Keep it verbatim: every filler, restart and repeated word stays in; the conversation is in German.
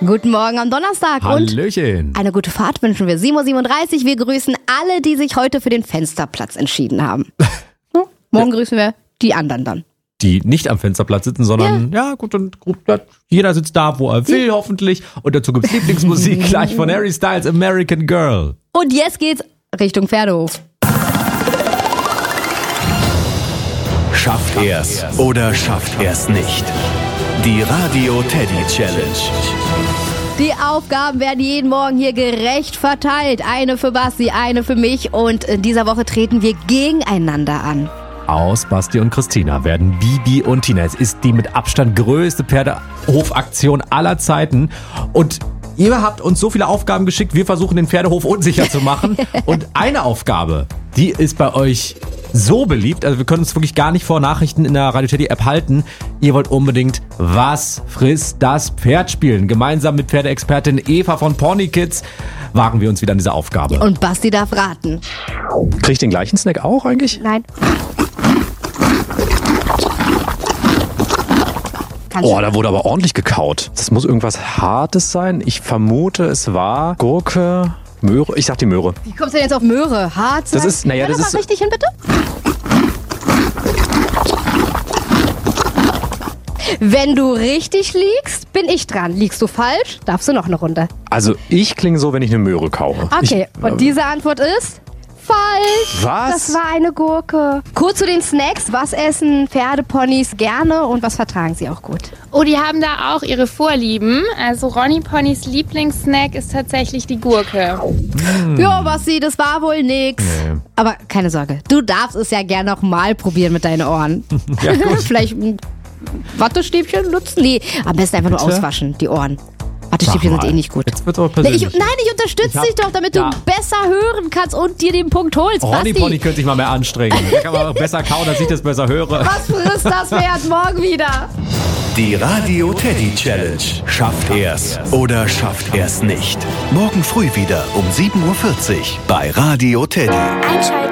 Guten Morgen am Donnerstag. Hallöchen. Und eine gute Fahrt wünschen wir. sieben Uhr siebenunddreißig. Wir grüßen alle, die sich heute für den Fensterplatz entschieden haben. Hm? Morgen ja. grüßen wir die anderen dann. Die nicht am Fensterplatz sitzen, sondern, ja, ja gut, und jeder sitzt da, wo er will, hoffentlich. Und dazu gibt's Lieblingsmusik gleich von Harry Styles, American Girl. Und jetzt geht's Richtung Pferdehof. Schafft er's oder schafft er's nicht? Die Radio Teddy Challenge. Die Aufgaben werden jeden Morgen hier gerecht verteilt. Eine für Basti, eine für mich. Und in dieser Woche treten wir gegeneinander an. Aus Basti und Christina werden Bibi und Tina. Es ist die mit Abstand größte Pferdehofaktion aller Zeiten. Und ihr habt uns so viele Aufgaben geschickt, wir versuchen den Pferdehof unsicher zu machen. Und eine Aufgabe, die ist bei euch so beliebt, also wir können uns wirklich gar nicht vor Nachrichten in der Radio Teddy App halten. Ihr wollt unbedingt Was frisst das Pferd spielen. Gemeinsam mit Pferdeexpertin Eva von Pony Kids wagen wir uns wieder an diese Aufgabe. Und Basti darf raten. Krieg ich den gleichen Snack auch eigentlich? Nein. Oh, da wurde aber ordentlich gekaut. Das muss irgendwas Hartes sein. Ich vermute, es war Gurke, Möhre. Ich sag die Möhre. Wie kommst du denn jetzt auf Möhre? Hart sein? Das ist, naja, das mal ist richtig hin, bitte. Wenn du richtig liegst, bin ich dran. Liegst du falsch, darfst du noch eine Runde. Also ich klinge so, wenn ich eine Möhre kaue. Okay, ich, und diese Antwort ist falsch. Was? Das war eine Gurke. Kurz zu den Snacks. Was essen Pferdeponys gerne und was vertragen sie auch gut? Oh, die haben da auch ihre Vorlieben. Also Ronny Ponys Lieblingssnack ist tatsächlich die Gurke. Mm. Ja, Basti, das war wohl nix. Nee. Aber keine Sorge, du darfst es ja gerne noch mal probieren mit deinen Ohren. Ja, gut. Vielleicht ein Wattestäbchen nutzen? Nee, am besten einfach Bitte? nur auswaschen, die Ohren. Wattestäbchen sind eh nicht gut. Jetzt wird's aber persönlich. Nee, ich, nein, ich unterstütze ich hab, dich doch, damit ja. du besser hören kannst und dir den Punkt holst. Ronny Pony könnte sich mal mehr anstrengen. Da kann man auch besser kauen, dass ich das besser höre. Was frisst das Pferd morgen wieder? Die Radio Teddy Challenge. Schafft er's oder schafft er's nicht? Morgen früh wieder um sieben Uhr vierzig bei Radio Teddy. Einschalten.